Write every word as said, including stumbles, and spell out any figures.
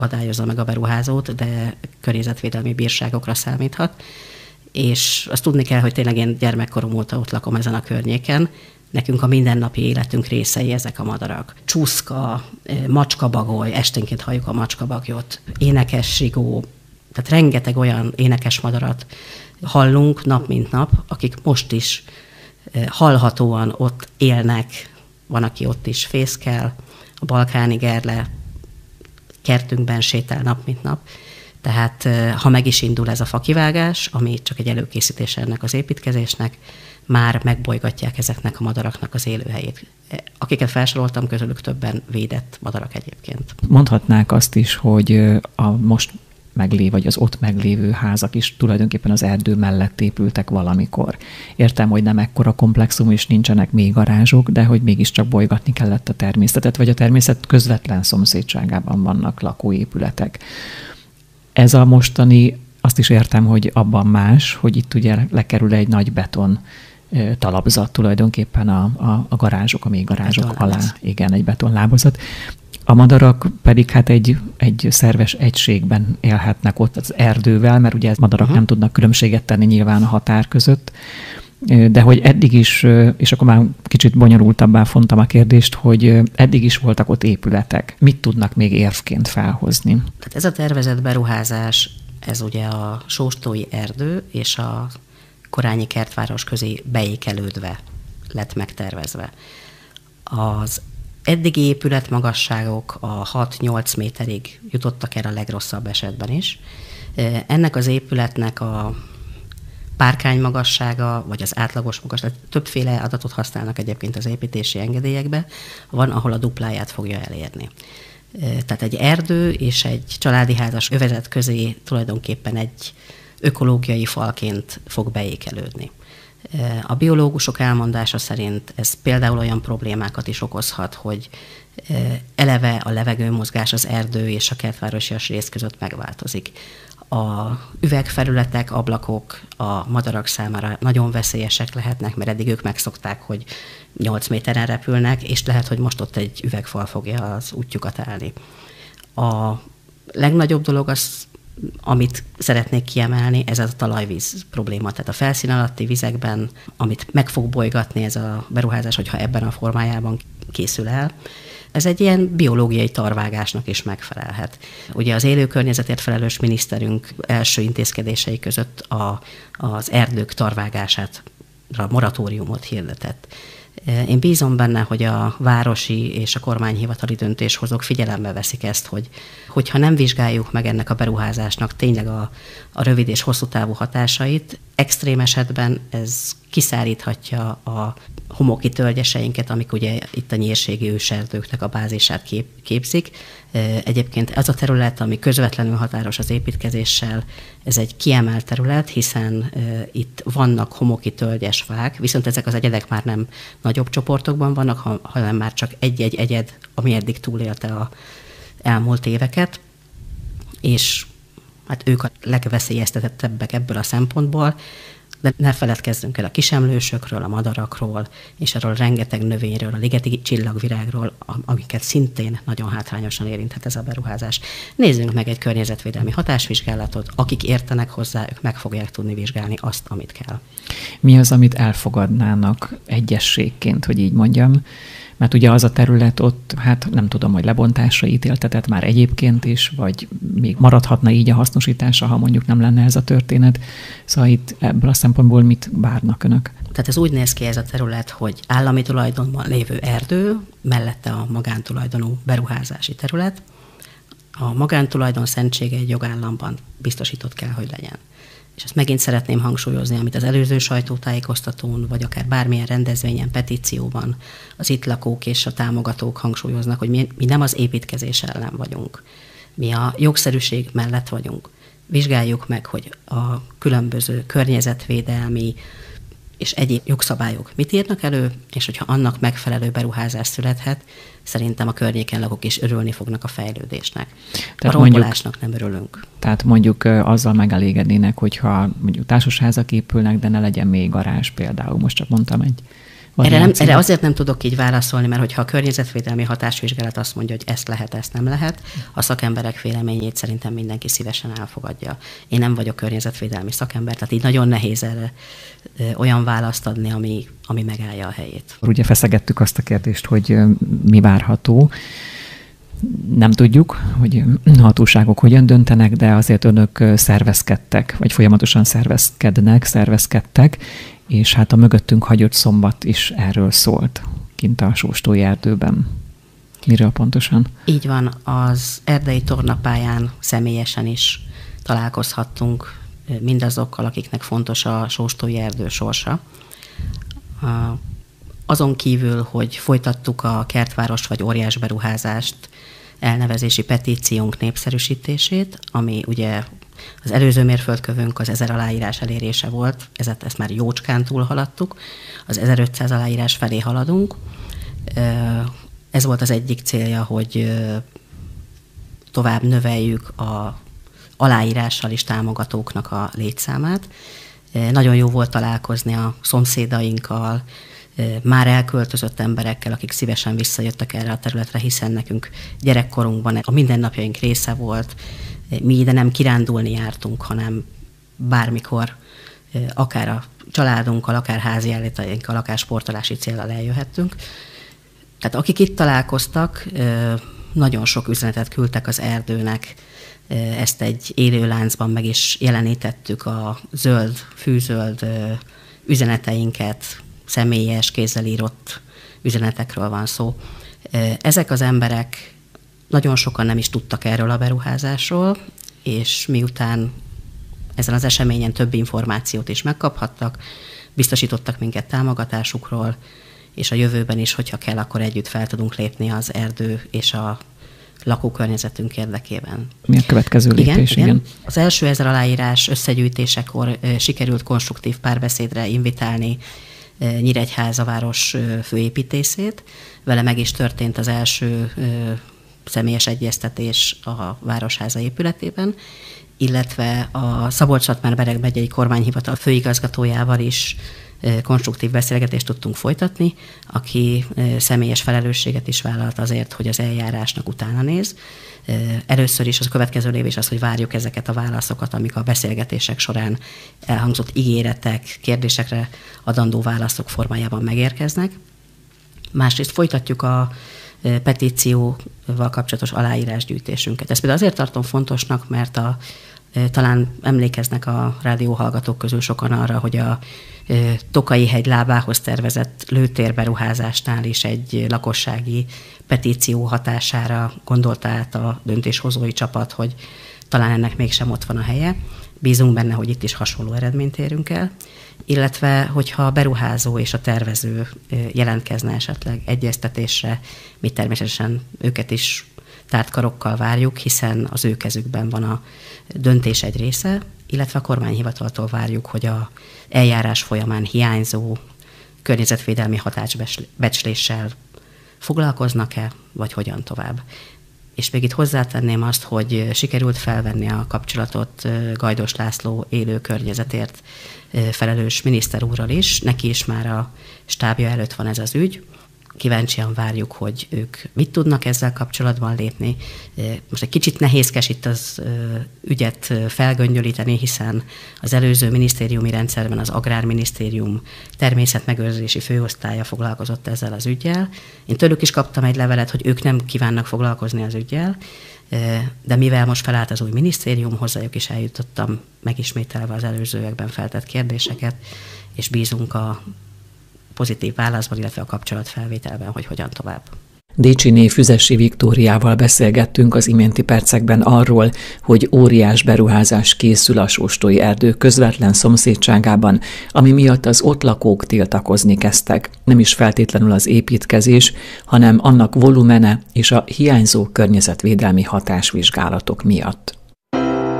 akadályozza meg a beruházót, de környezetvédelmi bírságokra számíthat. És azt tudni kell, hogy tényleg én gyermekkorom óta ott lakom ezen a környéken. Nekünk a mindennapi életünk részei ezek a madarak. Csúszka, macskabagoly, esténként halljuk a macskabagyot, énekes zsigó, tehát rengeteg olyan énekes madarat hallunk nap mint nap, akik most is hallhatóan ott élnek, van, aki ott is fészkel, a balkáni gerle kertünkben sétál nap mint nap. Tehát ha meg is indul ez a fakivágás, ami csak egy előkészítés ennek az építkezésnek, már megbolygatják ezeknek a madaraknak az élőhelyét. Akiket felsoroltam, közülük többen védett madarak egyébként. Mondhatnák azt is, hogy a most meglévő, vagy az ott meglévő házak is tulajdonképpen az erdő mellett épültek valamikor. Értem, hogy nem ekkora komplexum, és nincsenek még garázsok, de hogy mégiscsak bolygatni kellett a természetet, vagy a természet közvetlen szomszédságában vannak lakóépületek. Ez a mostani, azt is értem, hogy abban más, hogy itt ugye lekerül egy nagy beton talapzat tulajdonképpen a, a, a garázsok, a még garázsok alá. Igen, egy betonlábazat. A madarak pedig hát egy, egy szerves egységben élhetnek ott az erdővel, mert ugye madarak uh-huh. nem tudnak különbséget tenni nyilván a határ között. De hogy eddig is, és akkor már kicsit bonyolultabbá fontam a kérdést, hogy eddig is voltak ott épületek. Mit tudnak még érvként felhozni? Tehát ez a tervezett beruházás, ez ugye a Sóstói erdő és a Korányi kertváros közé beékelődve lett megtervezve. Az eddigi épületmagasságok a hat-nyolc méterig jutottak el a legrosszabb esetben is. Ennek az épületnek a párkány magassága, vagy az átlagos magasság, többféle adatot használnak egyébként az építési engedélyekbe, van, ahol a dupláját fogja elérni. Tehát egy erdő és egy családi házas övezet közé tulajdonképpen egy ökológiai falként fog beékelődni. A biológusok elmondása szerint ez például olyan problémákat is okozhat, hogy eleve a levegőmozgás az erdő és a kertvárosias rész között megváltozik. A üvegfelületek, ablakok a madarak számára nagyon veszélyesek lehetnek, mert eddig ők megszokták, hogy nyolc méteren repülnek, és lehet, hogy most ott egy üvegfal fogja az útjukat állni. A legnagyobb dolog az, amit szeretnék kiemelni, ez a talajvíz probléma. Tehát a felszín alatti vizekben, amit meg fog bolygatni ez a beruházás, hogyha ebben a formájában készül el, ez egy ilyen biológiai tarvágásnak is megfelelhet. Ugye az élő környezetért felelős miniszterünk első intézkedései között a, az erdők tarvágását, a moratóriumot hirdetett. Én bízom benne, hogy a városi és a kormányhivatali döntéshozók figyelembe veszik ezt, hogy hogyha nem vizsgáljuk meg ennek a beruházásnak tényleg a, a rövid és hosszú távú hatásait, extrém esetben ez kiszáríthatja a homoki tölgyeseinket, amik ugye itt a nyírségi őserdőknek a bázisát kép, képzik. Egyébként ez a terület, ami közvetlenül határos az építkezéssel, ez egy kiemelt terület, hiszen itt vannak homoki tölgyes fák, viszont ezek az egyedek már nem nagyobb csoportokban vannak, hanem már csak egy-egy egyed, ami eddig túlélte az elmúlt éveket, és hát ők a legveszélyeztetettebbek ebből a szempontból, de ne feledkezzünk el a kisemlősökről, a madarakról, és arról rengeteg növényről, a ligeti csillagvirágról, amiket szintén nagyon hátrányosan érinthet ez a beruházás. Nézzünk meg egy környezetvédelmi hatásvizsgálatot, akik értenek hozzá, ők meg fogják tudni vizsgálni azt, amit kell. Mi az, amit elfogadnának egyességként, hogy így mondjam? Mert ugye az a terület ott, hát nem tudom, hogy lebontásra ítéltetett már egyébként is, vagy még maradhatna így a hasznosítása, ha mondjuk nem lenne ez a történet. Szóval itt ebből a szempontból mit várnak önök? Tehát ez úgy néz ki ez a terület, hogy állami tulajdonban lévő erdő, mellette a magántulajdonú beruházási terület. A magántulajdon szentsége egy jogállamban biztosított kell, hogy legyen. És ezt megint szeretném hangsúlyozni, amit az előző sajtótájékoztatón, vagy akár bármilyen rendezvényen, petícióban az itt lakók és a támogatók hangsúlyoznak, hogy mi, mi nem az építkezés ellen vagyunk. Mi a jogszerűség mellett vagyunk. Vizsgáljuk meg, hogy a különböző környezetvédelmi és egyéb jogszabályok mit írnak elő, és hogyha annak megfelelő beruházás születhet, szerintem a környéken lakók is örülni fognak a fejlődésnek. Tehát a rombolásnak mondjuk, nem örülünk. Tehát mondjuk azzal megelégednének, hogyha mondjuk társasházak épülnek, de ne legyen még garázs például. Most csak mondtam egy Erre, nem, erre azért nem tudok így válaszolni, mert hogyha a környezetvédelmi hatásvizsgálat azt mondja, hogy ezt lehet, ezt nem lehet, a szakemberek véleményét szerintem mindenki szívesen elfogadja. Én nem vagyok környezetvédelmi szakember, tehát így nagyon nehéz erre olyan választ adni, ami, ami megállja a helyét. Ugye feszegettük azt a kérdést, hogy mi várható. Nem tudjuk, hogy hatóságok hogyan döntenek, de azért önök szervezkedtek, vagy folyamatosan szervezkednek, szervezkedtek, és hát a mögöttünk hagyott szombat is erről szólt, kint a Sóstói erdőben. Miről pontosan? Így van, az erdei tornapályán személyesen is találkozhattunk mindazokkal, akiknek fontos a Sóstói erdő sorsa. Azon kívül, hogy folytattuk a Kertváros vagy óriás beruházást elnevezési petíciónk népszerűsítését, ami ugye az előző mérföldkövünk az ezer aláírás elérése volt, ezt, ezt már jócskán túlhaladtuk, az ezerötszáz aláírás felé haladunk. Ez volt az egyik célja, hogy tovább növeljük a aláírással is támogatóknak a létszámát. Nagyon jó volt találkozni a szomszédainkkal, már elköltözött emberekkel, akik szívesen visszajöttek erre a területre, hiszen nekünk gyerekkorunkban a mindennapjaink része volt. Mi ide nem kirándulni jártunk, hanem bármikor, akár a családunkkal, akár házi állítainkkal, akár sportolási céllal eljöhettünk. Tehát akik itt találkoztak, nagyon sok üzenetet küldtek az erdőnek, ezt egy élő láncban meg is jelenítettük, a zöld, fűzöld üzeneteinket, személyes, kézzel írott üzenetekről van szó. Ezek az emberek nagyon sokan nem is tudtak erről a beruházásról, és miután ezen az eseményen több információt is megkaphattak, biztosítottak minket támogatásukról, és a jövőben is, hogyha kell, akkor együtt fel tudunk lépni az erdő és a lakókörnyezetünk érdekében. Mi a következő lépés? Igen, igen. Az első ezer aláírás összegyűjtésekor sikerült konstruktív párbeszédre invitálni Nyíregyháza város főépítészét. Vele meg is történt az első személyes egyeztetés a Városháza épületében, illetve a Szabolcs-Szatmár-Bereg megyei kormányhivatal főigazgatójával is konstruktív beszélgetést tudtunk folytatni, aki személyes felelősséget is vállalt azért, hogy az eljárásnak utána néz. Először is az következő lépés az, hogy várjuk ezeket a válaszokat, amik a beszélgetések során elhangzott ígéretek, kérdésekre adandó válaszok formájában megérkeznek. Másrészt folytatjuk a petícióval kapcsolatos aláírásgyűjtésünket. Ezt például azért tartom fontosnak, mert a, talán emlékeznek a rádióhallgatók közül sokan arra, hogy a Tokai-hegy lábához tervezett lőtérberuházásnál is egy lakossági petíció hatására gondolta át a döntéshozói csapat, hogy talán ennek mégsem ott van a helye. Bízunk benne, hogy itt is hasonló eredményt érünk el. Illetve, hogyha a beruházó és a tervező jelentkezne esetleg egyeztetésre, mi természetesen őket is tárt karokkal várjuk, hiszen az ő kezükben van a döntés egy része, illetve a kormányhivataltól várjuk, hogy a eljárás folyamán hiányzó környezetvédelmi hatásbecsléssel foglalkoznak-e, vagy hogyan tovább. És még itt hozzátenném azt, hogy sikerült felvenni a kapcsolatot Gajdos László élő környezetért felelős miniszter úrral is, neki is már a stábja előtt van ez az ügy. Kíváncsian várjuk, hogy ők mit tudnak ezzel kapcsolatban lépni. Most egy kicsit nehézkes itt az ügyet felgöngyölíteni, hiszen az előző minisztériumi rendszerben az Agrárminisztérium természetmegőrzési főosztálya foglalkozott ezzel az üggyel. Én tőlük is kaptam egy levelet, hogy ők nem kívánnak foglalkozni az üggyel, de mivel most felállt az új minisztérium, hozzájuk is eljutottam, megismételve az előzőekben feltett kérdéseket, és bízunk a pozitív válaszban, illetve a kapcsolatfelvételben, hogy hogyan tovább. Décsiné Füzessy Viktóriával beszélgettünk az iménti percekben arról, hogy óriás beruházás készül a Sóstói erdő közvetlen szomszédságában, ami miatt az ott lakók tiltakozni kezdtek. Nem is feltétlenül az építkezés, hanem annak volumene és a hiányzó környezetvédelmi hatásvizsgálatok miatt.